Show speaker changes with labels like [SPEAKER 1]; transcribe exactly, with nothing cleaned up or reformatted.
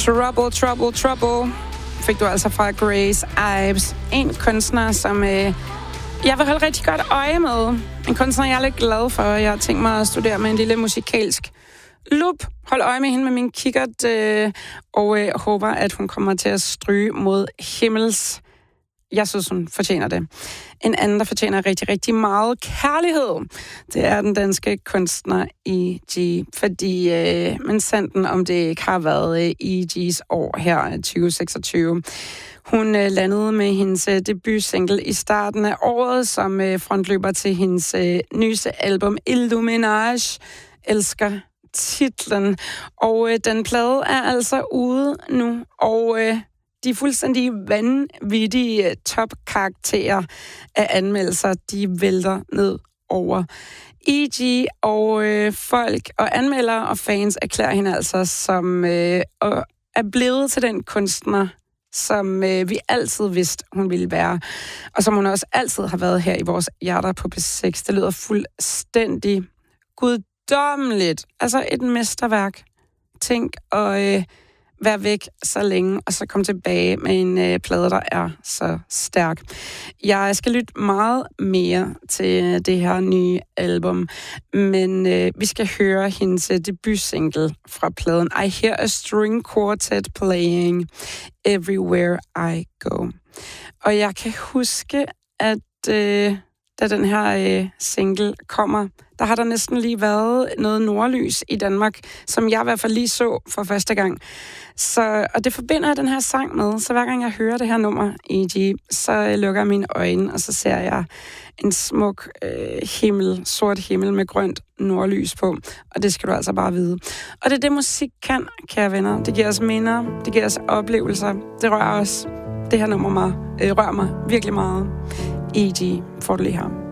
[SPEAKER 1] Trouble, Trouble, Trouble fik du altså fra Grace Ives. En kunstner, som øh, jeg vil holde rigtig godt øje med. En kunstner, jeg er lidt glad for. Jeg har tænkt mig at studere med en lille musikalsk lup. Hold øje med hende med min kikkert, øh, og øh, håber, at hun kommer til at stryge mod himmels. Jeg synes, hun fortjener det. En anden, der fortjener rigtig, rigtig meget kærlighed, det er den danske kunstner E G. Fordi, øh, men sanden om det ikke har været øh, E G's år her tyve seksogtyve. Hun øh, landede med hendes øh, debutsingle i starten af året, som øh, frontløber til hendes øh, nyeste album, Illuminage. Elsker titlen. Og øh, den plade er altså ude nu, og øh, de fuldstændig vanvittige topkarakterer af anmeldelser, de vælter ned over E G, og øh, folk og anmeldere og fans erklærer hende altså som øh, er blevet til den kunstner, som øh, vi altid vidste, hun ville være, og som hun også altid har været her i vores hjerter på P seks. Det lyder fuldstændig guddommeligt. Altså et mesterværk. Tænk og øh, være væk så længe, og så komme tilbage med en øh, plade, der er så stærk. Jeg skal lytte meget mere til det her nye album, men øh, vi skal høre hendes debutsingle fra pladen I Hear a String Quartet Playing Everywhere I Go. Og jeg kan huske, at øh, da den her øh, single kommer, der har der næsten lige været noget nordlys i Danmark, som jeg i hvert fald lige så for første gang. Så, og det forbinder jeg den her sang med, så hver gang jeg hører det her nummer, E G, så lukker jeg mine øjne, og så ser jeg en smuk øh, himmel, sort himmel med grønt nordlys på, og det skal du altså bare vide. Og det er det, musik kan, kære venner. Det giver os minder, det giver os oplevelser, det rører os. Det her nummer mig, øh, rører mig virkelig meget. E G får du lige her.